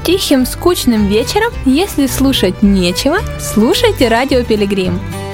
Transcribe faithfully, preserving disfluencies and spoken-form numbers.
Тихим, скучным вечером, если слушать нечего, слушайте Радио Пилигрим.